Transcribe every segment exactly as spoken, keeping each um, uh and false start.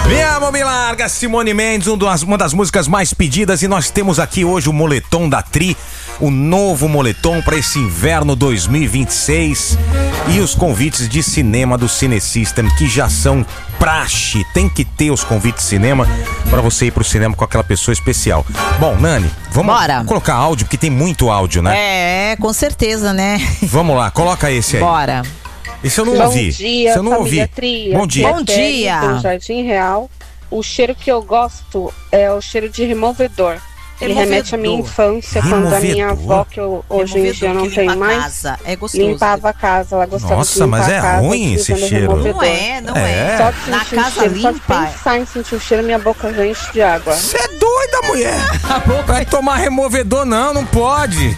Me Amo, Me Larga, Simone Mendes, um das, uma das músicas mais pedidas. E nós temos aqui hoje o moletom da Tri, o novo moletom para esse inverno dois mil e vinte e seis. E os convites de cinema do Cinesystem, que já são praxe. Tem que ter os convites de cinema para você ir pro cinema com aquela pessoa especial. Bom, Nani, vamos, vamos colocar áudio, porque tem muito áudio, né? É, com certeza, né? Vamos lá, coloca esse aí. Bora. Esse eu não Bom ouvi. dia, Esse eu não ouvi. Tria. Bom dia. Bom dia. Do Jardim Real. O cheiro que eu gosto é o cheiro de removedor. Ele Removedor. remete à minha infância, quando a minha avó, que eu, hoje em dia não tem mais, casa. É gostoso. limpava a casa. Ela gostava Nossa, de limpar mas é a casa ruim esse usando cheiro. removedor. Não é, não É. é. Só de Na sentir o casa cheiro, só de limpa. pensar em sentir o cheiro, minha boca já enche de água. Você é doida, mulher. Vai tomar removedor não, não pode.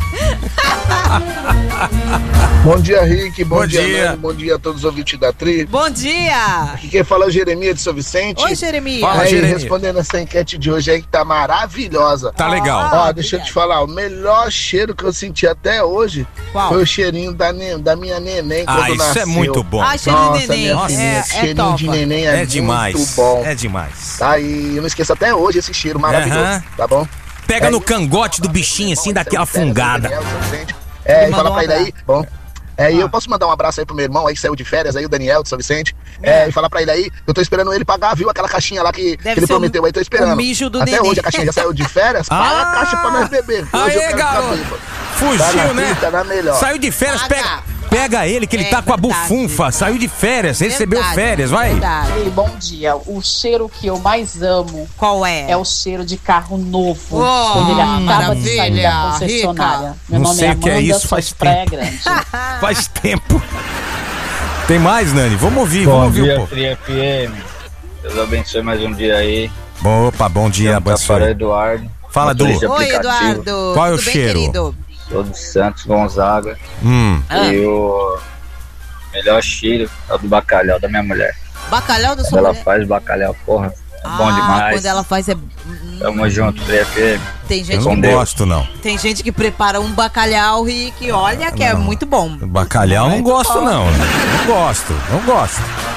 Bom dia, Rick. Bom, Bom dia, dia. Nani. Bom dia a todos os ouvintes da Tri. Bom dia. Aqui quem fala é o Jeremias de São Vicente. Oi, Jeremias. Fala, Aí, Jeremias. respondendo essa enquete de hoje aí que tá maravilhosa. Tá legal. Ó, deixa eu te falar, o melhor cheiro que eu senti até hoje Qual? foi o cheirinho da, ne- da minha neném quando Ah, isso nasceu. é muito bom. Ah, cheiro Nossa, de neném. minha Nossa, filha, É, esse é cheirinho top. de neném é, É demais. muito bom. É demais. Tá, e eu não esqueço até hoje esse cheiro maravilhoso, Aham. tá bom? Pega É no isso. cangote do bichinho assim, daquela fungada. É, Ele e fala mandou pra ele um aí, bom. É, e eu posso mandar um abraço aí pro meu irmão aí que saiu de férias aí, o Daniel de São Vicente. É, e falar pra ele aí, eu tô esperando ele pagar, viu? Aquela caixinha lá que, que Deve ele ser o- prometeu aí, tô esperando. o mijo do Até neném. hoje a caixinha já saiu de férias, paga a caixa pra nós beber. Hoje eu Aê, quero ficar garoto. bêbado. Fugiu, Tá na né? fita, na melhor. Saiu de férias, Paga. pega, pega ele, que ele É tá com a verdade. bufunfa. Saiu de férias, recebeu Verdade, férias, vai. Verdade. Ei, bom dia. O cheiro que eu mais amo Qual é? é o cheiro de carro novo. Oh, quando ele acaba de sair maravilha, da concessionária. rica. Meu Não nome sei é o que é Amanda, isso, sou faz de Praia tempo. Grande. Faz tempo. Tem mais, Nani? Vamos ouvir, Bom vamos ouvir dia, um pouco. Tri F M. Deus abençoe mais um dia aí. Bom, opa, bom dia, Eu abençoe. para Eduardo. Fala, Du. motorista de Oi, aplicativo. Eduardo. Qual é o Tudo bem, cheiro? querido? Sou do Santos Gonzaga. Hum. Ah. E o melhor cheiro é o do bacalhau da minha mulher. Bacalhau da Quando sua ela mulher? faz bacalhau, porra, é Ah, bom demais. quando ela faz é... Tamo junto, Tri F M. Tem Eu gente, não Com Deus. gosto, não. tem gente que prepara um bacalhau e que olha que é muito bom. Bacalhau não Muito gosto, bom. não. Não gosto, não gosto.